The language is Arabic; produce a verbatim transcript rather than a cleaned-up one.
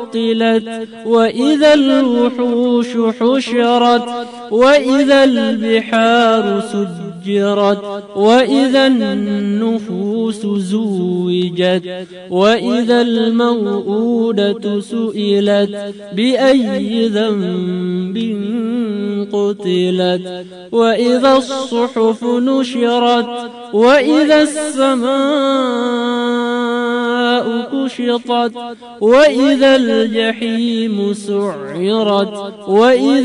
عطلت وإذا الوحوش حشرت وإذا البحار سجرت وإذا النفوس زوجت وإذا الموءودة سئلت بأي ذنب قتلت وإذا الصحف نشرت وإذا السماء كشطت وإذا الجحيم سعرت وإذا